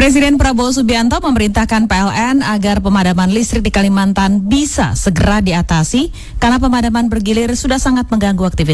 Presiden Prabowo Subianto memerintahkan PLN agar pemadaman listrik di Kalimantan bisa segera diatasi karena pemadaman bergilir sudah sangat mengganggu aktivitas